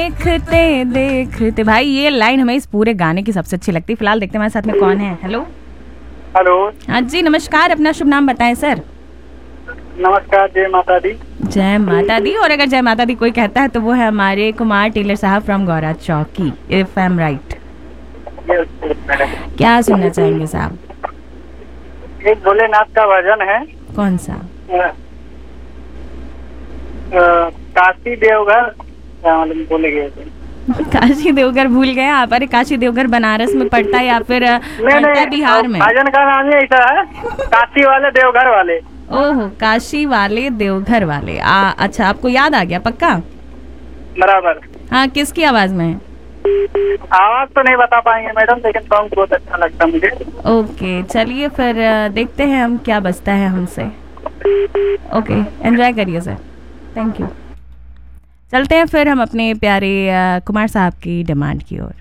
देखते देखते भाई, ये लाइन हमें इस पूरे गाने की सबसे अच्छी लगती है। फिलहाल देखते हैं हमारे साथ में कौन है। हेलो। हेलो। हाँ जी नमस्कार, अपना शुभ नाम बताएं सर। नमस्कार, जय माता दी। जय माता दी। और अगर जय माता दी कोई कहता है तो वो है हमारे कुमार टेलर साहब फ्रॉम गौरा चौकी, इफ आई एम राइट। क्या सुनना चाहेंगे साहब? एक भोलेनाथ का भजन है। कौन सा? काशी देवघर, क्या मालूम भूल गए थे। काशी देवघर भूल गए आप? अरे काशी देवघर बनारस में पड़ता है या फिर पड़ता है बिहार में? भजन का नाम ही ऐसा है, काशी वाले देवघर वाले। ओहो, काशी वाले देवघर वाले। अच्छा, आपको याद आ गया पक्का? बराबर। हाँ, किसकी आवाज में है? आवाज तो नहीं बता पाएंगे मैडम, लेकिन सॉन्ग बहुत अच्छा लगता है मुझे। ओके, चलिए फिर देखते हैं हम क्या बजता है हमसे। ओके, एंजॉय करिए सर, थैंक यू। चलते हैं फिर हम अपने प्यारे कुमार साहब की डिमांड की ओर।